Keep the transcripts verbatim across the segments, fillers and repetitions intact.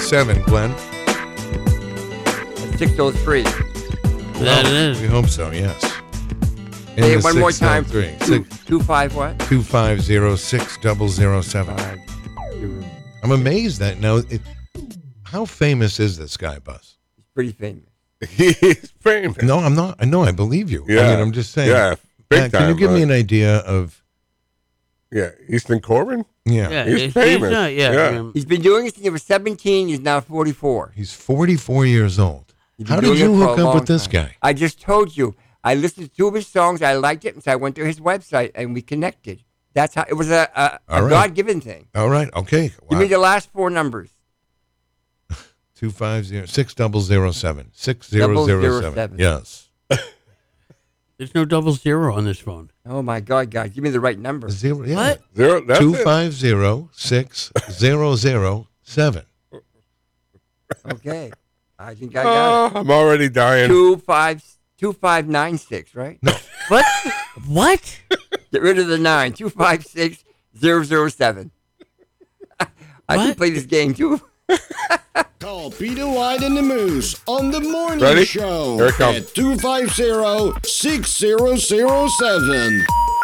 seven, Glenn. six oh three. That it is. We hope so, yes. In Say the it one more time. six oh three. Two, Six- two five what? two five zero six zero zero seven. Five, zero. I'm amazed that now. It, how famous is this guy, Buzz? He's pretty famous. He's famous. No, I'm not. I know. I believe you. Yeah. I mean, I'm just saying. Yeah, big Matt, time. can you give right? me an idea of? Yeah, Easton Corbin? Yeah. Yeah, He's he's famous. not- yeah, Yeah. um, He's been doing it since he was seventeen. He's now forty-four. He's forty-four years old. He's been How did doing you it for hook a up long with this time. guy? I just told you. I listened to two of his songs. I liked it, and so I went to his website, and we connected. That's how it was a, a, All a right. God-given thing. All right. Okay. Give me the last four numbers. Two five zero six double zero seven six zero Double zero zero seven. seven. Yes. there's no double zero on this phone. Oh my God, guys, give me the right number. Zero. Yeah. What? Zero, that's Two it. five zero six zero zero seven. Okay, I think I got Oh, I'm already it. dying. Two five two five nine six, right? No. What? What? Get rid of the nine. Two five six zero zero seven. I can What? play this game too. Call Peter White and the Moose on the morning Ready? show Here it comes. at two five zero six zero zero seven.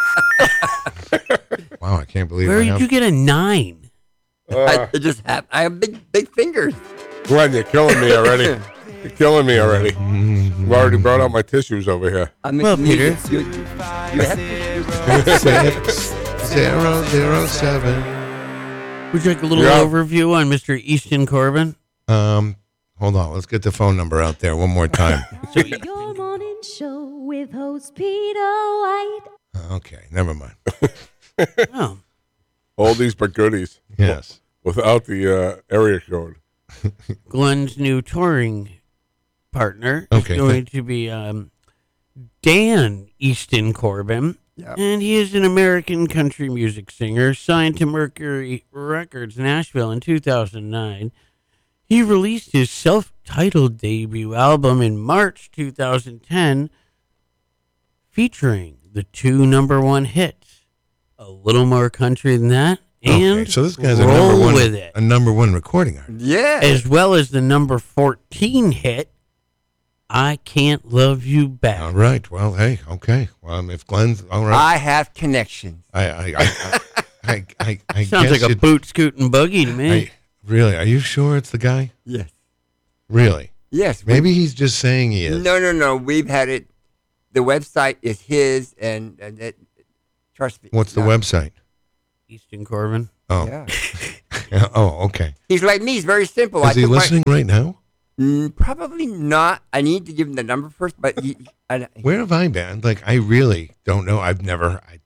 Wow, I can't believe Where I did have- you get a nine? Uh, I, it just happened. I have big big fingers. Glenn, you're killing me already. You're killing me already. I've already brought out my tissues over here. I'm Well, Peter. You, you have six zero zero seven. Would you like a little Yeah. overview on Mister Easton Corbin? Um, hold on. Let's get the phone number out there one more time. Your morning show with host Peter White. Okay, never mind. Oh, Oldies but goodies. Yes. Without the uh, area code. Glenn's new touring partner Okay. is going to be um, Dan Easton Corbin. Yeah. And he is an American country music singer signed to Mercury Records Nashville in two thousand nine. He released his self-titled debut album in March two thousand ten, featuring the two number one hits, A Little More Country Than That, and Okay, so this guy's a Roll number one, With It, a number one recording artist. Yeah. as well as the number fourteen hit, I Can't Love You Back. All right. Well, hey, okay. Well, if Glenn's all right, I have connections. I, I, I, I, I, I, I Sounds guess like a it- boot scooting boogie to me. I, really? Are you sure it's the guy? Yes. Really? Yes. we- Maybe he's just saying he is. No, no, no. We've had it. The website is his, and, and it, trust me. What's the no. website? Easton Corbin. Oh, Yeah. oh, okay. He's like me. He's very simple. I Is he took my- listening right now? Mm, probably not. I need to give him the number first, but he, I, Where have I been? Like, I really don't know. I've never. I,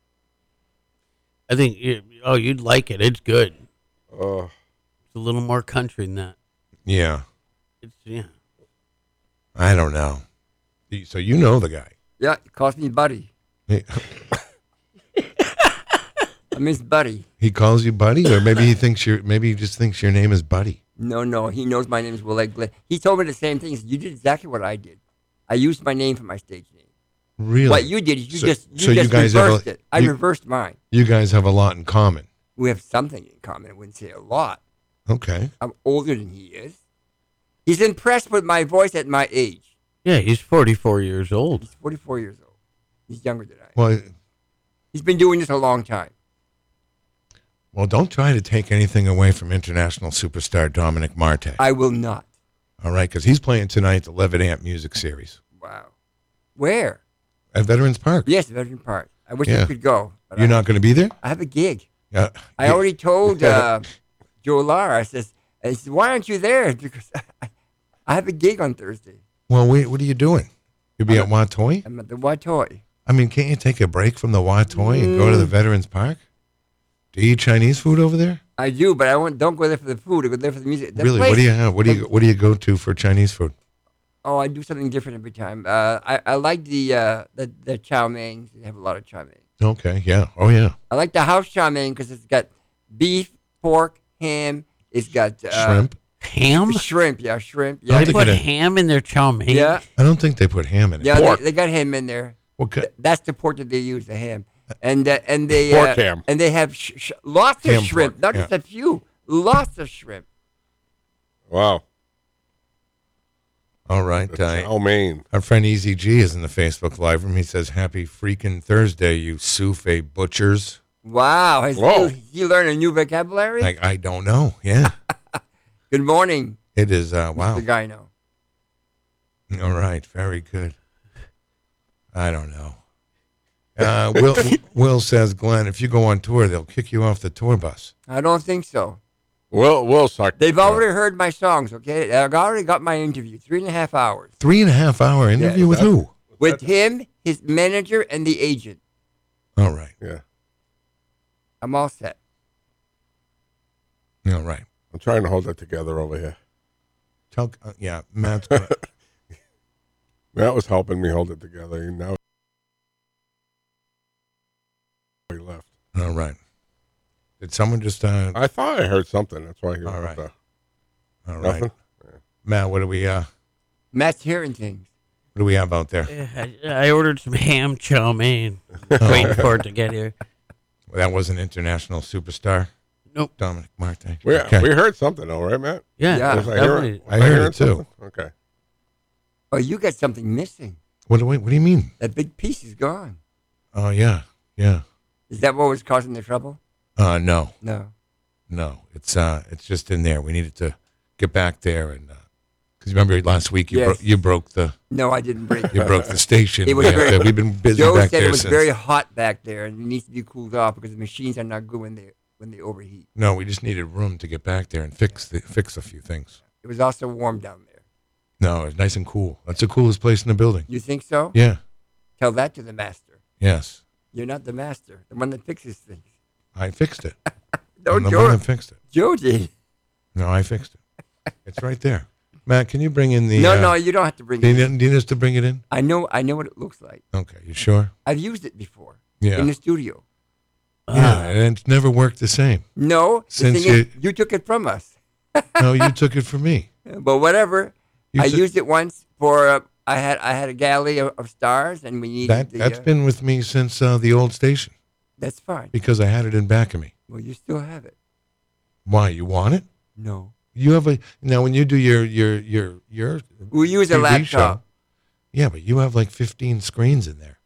I think, you- oh, you'd like it. It's good. Uh, It's a little more country than that. yeah, It's, yeah. I don't know. So you know the guy. yeah, he calls me buddy. He, I'm his buddy. he calls you Buddy, or maybe he thinks you're. Maybe he just thinks your name is Buddy. No, no, he knows my name is Will Glenn. He told me the same thing. He said, you did exactly what I did. I used my name for my stage name. Really? What you did is you So- just you so you just guys have a- reversed it. I you- reversed mine. You guys have a lot in common. We have something in common. I wouldn't say a lot. Okay. I'm older than he is. He's impressed with my voice at my age. Yeah, he's forty-four years old. He's forty-four years old. He's younger than I am. Well, He's been doing this a long time. well, don't try to take anything away from international superstar Dominic Marte. I will not. All right, because he's playing tonight at the Levitt Amp Music Series Wow. Where? at Veterans Park. Yes, Veteran Park. I wish Yeah. I could go. But You're I, not going to be there? I have a gig. Uh, I yeah. already told uh, Joe Lara. I says, I said, why aren't you there? Because I, I have a gig on Thursday. Well, wait, what are you doing? You'll be I'm at Watoy? I'm at the Watoy. I mean, can't you take a break from the Watoy and go to the Mm. Veterans Park? Do you eat Chinese food over there? I do, but I won't, don't go there for the food. I go there for the music. That Really? place- What do you have? What do you What do you go to for Chinese food? Oh, I do something different every time. Uh, I, I like the, uh, the the chow mein. They have a lot of chow mein. Okay. Yeah. Oh yeah. I like the house chow mein because it's got beef, pork, ham. It's got uh, Shrimp. Ham? Shrimp, yeah, shrimp. They Yeah, think put it- ham in their chow mein? yeah, I don't think they put ham in it. yeah. Pork. They, they got ham in there. What kind? Th- That's the pork that they use, the ham, and uh, and they Pork uh, ham. and they have sh- sh- lots of Ham shrimp, pork, not yeah. just a few, lots of shrimp. Wow. All right. That's Uh, Chow mein. our friend Easy G is in the Facebook live room. He says, "Happy freaking Thursday, you souffle butchers." Wow. Has Whoa. he, he learned a new vocabulary? I, I don't know. Yeah, Good morning, it is. Uh, wow. the guy know. All right. Very good. I don't know. Uh, Will Will says, Glenn, if you go on tour, they'll kick you off the tour bus. I don't think so. Will Will suck. They've already heard my songs, okay? I've already got my interview, three and a half hours. Three and a half hour interview with who? With him, his manager, and the agent. All right. Yeah. I'm all set. All right. I'm trying to hold it together over here. Tell, uh, yeah, Matt's gonna, Matt was helping me hold it together. And now he left. all right. Did someone just, uh, I thought I heard something. That's why he All was right. there. all right. Nothing? Matt, what do we, uh, Matt's hearing things. what do we have out there? I, I ordered some ham chow mein. Waiting for it to get here. That was an international superstar. Nope. Dominic Marte. We, Okay. we heard something, though, right, Matt? Yeah, Yeah. Was I definitely. hearing- was I heard hearing it, too. something? Okay. Oh, you got something missing. What do we, what do you mean? That big piece is gone. Oh, yeah. Yeah. Is that what was causing the trouble? Uh, no, No. no. It's, uh, it's just in there. We needed to get back there and, uh, cause remember last week you, Yes. bro- you broke the, No, I didn't break you it. broke the station. It was We have very- to- we've been busy Joe back said there it was since. very hot back there and it needs to be cooled off because the machines are not good when they when they overheat. No, we just needed room to get back there and fix the, fix a few things. It was also warm down there. No, it's nice and cool. That's the coolest place in the building. You think so? Yeah. Tell that to the master. Yes. You're not the master, the one that fixes things. I fixed it. No, I'm the Joe, one that fixed it. Joe did. No, I fixed it. It's right there. Matt, can you bring in the? No, uh, no, you don't have to bring Do it. you, in. need- do you need us to bring it in? I know, I know what it looks like. Okay, you sure? I've used it before Yeah. in the studio. Yeah, and it's never worked the same. No, the Since thing is, you- you took it from us. No, you took it from me. But whatever. You I took- used it once for uh, I had I had a galley of, of stars, and we needed That the. that's uh, been with me since uh, the old station that's fine. because I had it in back of me. Well, you still have it. Why? You want it? No, You have a now when you do your your your your we use a T V laptop. show. Yeah, but you have like fifteen screens in there.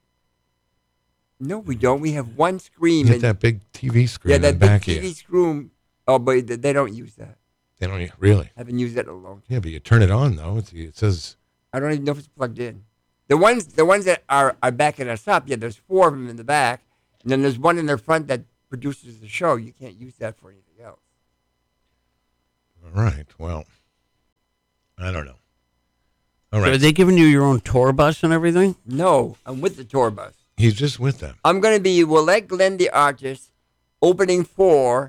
No, we don't. We have one screen. You and- get that big T V screen yeah, in the that big back T here. V screen. Oh, but they they don't use that. They don't e- really. Haven't used that in a long time. Yeah, but you turn it on though. It's, it says I don't even know if it's plugged in. The ones the ones that are, are backing us up, yeah, there's four of them in the back, and then there's one in the front that produces the show. You can't use that for anything else. all right. Well, I don't know. All So right. are they giving you your own tour bus and everything? No, I'm with the tour bus. He's just with them. I'm going to be Willette Glenn, the artist, opening for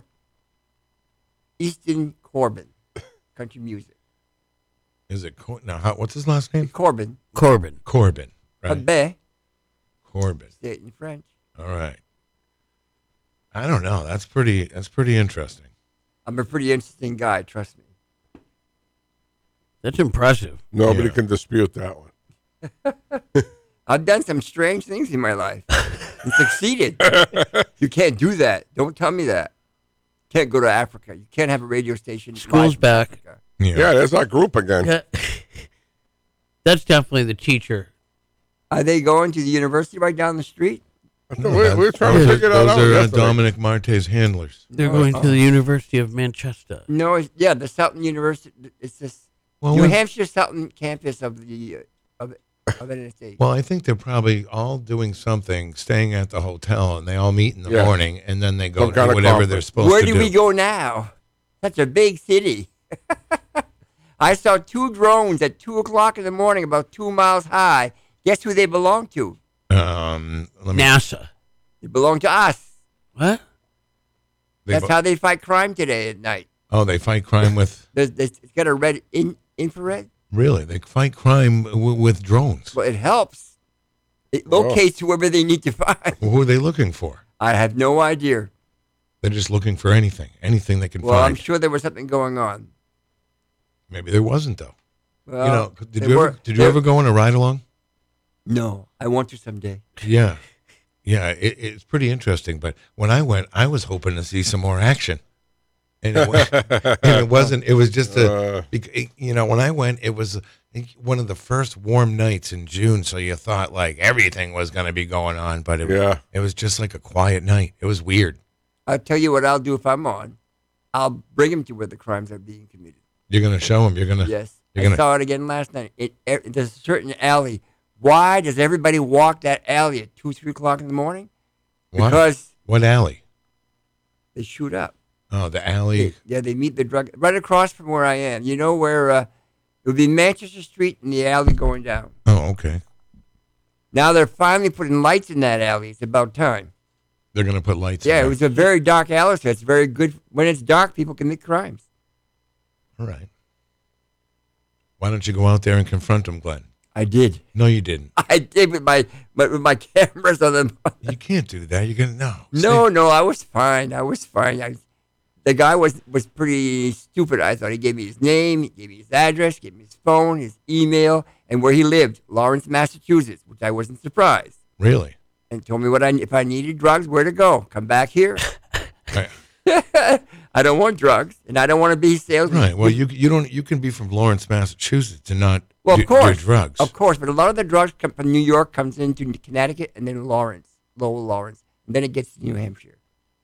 Easton Corbin, country music. Is it Cor- now? How, what's his last name? Corbin, Corbin. Corbin. Right. Corbin, Corbin. say it in French. All right. I don't know. That's pretty. That's pretty interesting. I'm a pretty interesting guy, trust me. That's impressive. Nobody Yeah. can dispute that one. I've done some strange things in my life and succeeded. You can't do that. Don't tell me that. Can't go to Africa. You can't have a radio station. School's live in back. Africa. Yeah. Yeah, there's that group again. Yeah. That's definitely the teacher. Are they going to the university right down the street? we, we were trying to Those- figure that those out are uh, yesterday. Dominic Marte's handlers. They're Oh, going oh. to the University of Manchester. No, it's, yeah, the Southern University. It's this Well, New when- Hampshire Southern campus of the uh, of of N S A. Well, I think they're probably all doing something, staying at the hotel, and they all meet in the Yeah. morning, and then they go Some kind do of whatever they're conference. supposed Where to do do. we go now? Such a big city. I saw two drones at two o'clock in the morning, about two miles high. Guess who they belong to? Um, let me. NASA. They belong to us. What? they've- That's how they fight crime today at night. oh, they fight crime with There's, there's, it's got a red in, infrared. really. They fight crime w- with drones. Well, it helps. It locates whoever they need to find. Who are they looking for? I have no idea. They're just looking for anything, anything they can Well, I'm find. sure there was something going on. Maybe there wasn't though. Well, you know, did they you were- ever, did you they- ever go on a ride along? No, I want to someday. Yeah, yeah. It, it's pretty interesting. But when I went, I was hoping to see some more action And it, wa- and it wasn't. It was just a. Uh. bec- You know, when I went, it was one of the first warm nights in June. So you thought like everything was going to be going on, but it, Yeah. it was just like a quiet night. It was weird. I'll tell you what I'll do if I'm on. I'll bring him to where the crimes are being committed. You're going to show them. You're going to. Yes. You're I gonna- saw it again last night. It, it, there's a certain alley. Why does everybody walk that alley at two, three o'clock in the morning? What? Because What alley? they shoot up. Oh, the alley. They- yeah, they meet the drug right across from where I am. You know where uh, it would be Manchester Street and the alley going down. Oh, okay. Now they're finally putting lights in that alley. It's about time. They're going to put lights. Yeah, in it was a very dark alley, so it's very good. When it's dark, people commit crimes. All right. Why don't you go out there and confront them, Glenn? I did. No, you didn't. I did with my, my with my cameras on them. You can't do that. You're going to no. No, no, I was fine. I was fine. I, the guy was, was pretty stupid. I thought he gave me his name, he gave me his address, gave me his phone, his email, and where he lived, Lawrence, Massachusetts, which I wasn't surprised. Really? And told me what I if I needed drugs, where to go. Come back here. Right. I don't want drugs, and I don't want to be salesman. Right. Well, you you don't you can be from Lawrence, Massachusetts, and not Well, do, of course, do drugs. of course, but a lot of the drugs come from New York, comes into Connecticut, and then Lawrence, Lowell, Lawrence, and then it gets to New Hampshire.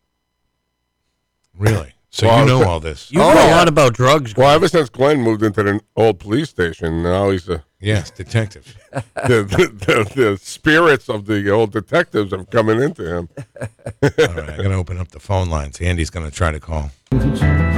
Really? So Well, you know th- all this? You Oh, know a yeah. lot about drugs. Well, ever since Glenn moved into the old police station, now he's a, Yes, detective. the, the, the, the spirits of the old detectives have coming into him. All right, I'm going to open up the phone lines. Andy's going to try to call.